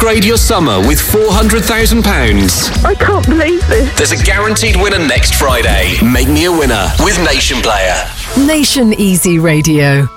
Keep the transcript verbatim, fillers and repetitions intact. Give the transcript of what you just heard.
Upgrade your summer with four hundred thousand pounds. I can't believe this. There's a guaranteed winner next Friday. Make me a winner with Nation Player. Nation Easy Radio.